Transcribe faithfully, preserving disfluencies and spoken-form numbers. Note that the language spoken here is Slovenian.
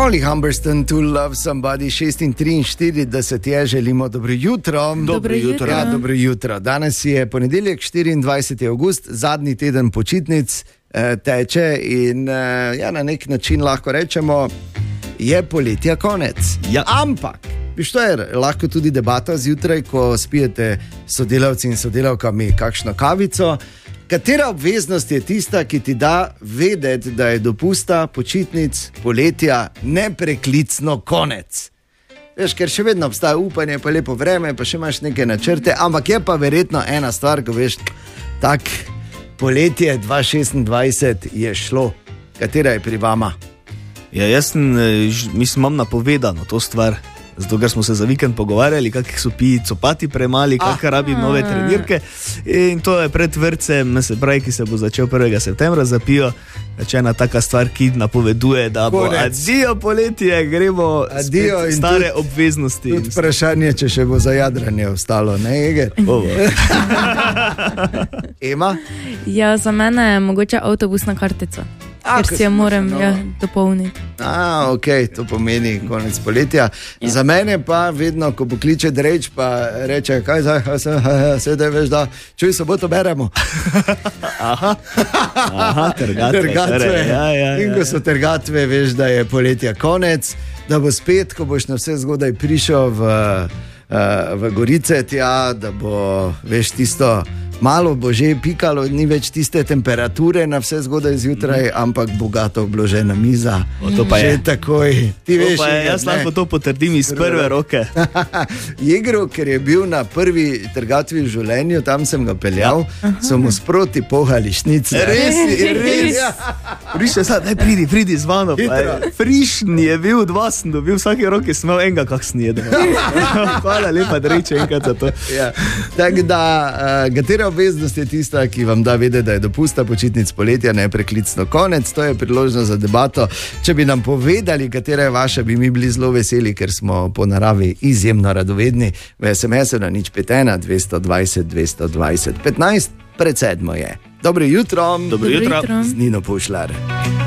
Molly Humberston, To Love Somebody, šestintriinštirideset je, želimo dobro jutro. Dobro jutro. Ja, dobro jutro. Danes je ponedeljek, štiriindvajseti avgust, zadnji teden počitnic eh, teče in eh, ja, na nek način lahko rečemo, je poletja konec. Ja. Ampak, viš, to je lahko tudi debata zjutraj, ko spijete sodelavci in sodelavkami kakšno kavico. Katera obveznost je tista, ki ti da vedeti, da je dopusta, počitnic, poletja nepreklicno konec? Veš, ker še vedno obstaja upanje, pa lepo vreme, pa še imaš neke načrte, ampak je pa verjetno ena stvar, ko veš, tak poletje dva tisoč šestindvajset je šlo. Katera je pri vama? Ja, jaz sem, mislim, imam napovedano to stvar. Zato, ker smo se za vikend pogovarjali, kakih so piji copati premali, kakih rabim nove trenirke. In to je pred vrtcem, se pravi, ki se bo začel prvega septembra, zapijo. Če ena taka stvar, ki napoveduje, da bo adijo poletje, gremo adijo spet stare tudi, obveznosti. Tudi vprašanje, če še bo za jadranje ostalo, ne, Eger? Ema? Ja, za mene je mogoče avtobusna kartica. A, ker si jo moram no. ja, dopolniti. A, ok, to pomeni konec poletja. Ja. Za mene pa vedno, ko pokliče Dreč, pa reče, kaj zdaj, sedaj veš, da čuj, soboto beremo. Aha, aha, trgatve. trgatve. Ja, ja, ja. In ko so trgatve, veš, da je poletja konec, da bo spet, ko boš na vse zgodaj prišel v, v Gorice tja, da bo, veš, tisto malo bo že pikalo, ni več tiste temperature na vse zgodaj zjutraj, mm. ampak bogato obložena miza. O, to pa že je. Takoj. Ti veš, pa je, jaz lahko to potrdim iz prve roke. Jegro, ker je bil na prvi trgatvi v življenju, tam sem ga peljal, ja. so mu sproti pohali šnice. Res, res. Prišel sad, daj pridi, pridi z vano. Frišn je bil, dva sem dobil, vsake roke sem imel enega, kak sem jedel. Hvala lepa, Dreče, enkrat za to. Ja. Tako da, uh, katera obveznost je tista, ki vam da vedeti, da je dopusta, počitnic, poletja nepreklicno konec. To je priložnost za debato. Če bi nam povedali, katera je vaša, bi mi bili zelo veseli, ker smo po naravi izjemno radovedni. V es em esu na nič pet ena dvesto dvajset dvesto dvajset petnajst pred sedmo je. Dobro jutro. Dobro jutro. Z Nino Pušlar.